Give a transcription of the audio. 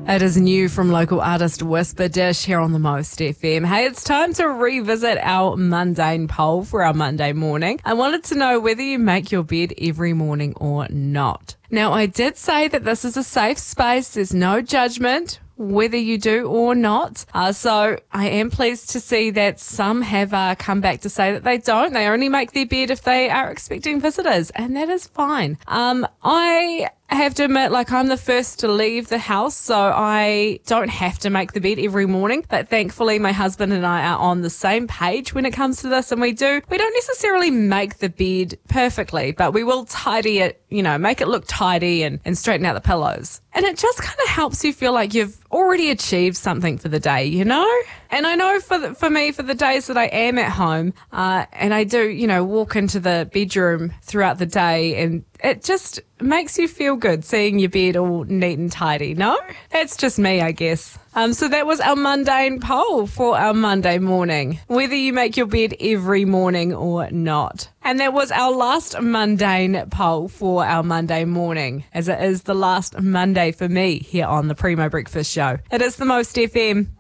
It is new from local artist Whisper Dish here on the Most FM. Hey, it's time to revisit our mundane poll for our Monday morning. I wanted to know whether you make your bed every morning or not. Now, I did say that this is a safe space. There's no judgment whether you do or not. So I am pleased to see that some have come back to say that they don't. They only make their bed if they are expecting visitors, and that is fine. I have to admit, I'm the first to leave the house, so I don't have to make the bed every morning. But thankfully, my husband and I are on the same page when it comes to this, and we don't necessarily make the bed perfectly, but we will tidy it, make it look tidy and straighten out the pillows. And it just kind of helps you feel like you've already achieved something for the day, And I know for me, for the days that I am at home, and I do, walk into the bedroom throughout the day, and it just makes you feel good seeing your bed all neat and tidy, no? That's just me, I guess. So that was our mundane poll for our Monday morning, whether you make your bed every morning or not. And that was our last mundane poll for our Monday morning, as it is the last Monday for me here on the Primo Breakfast Show. It is the Most FM.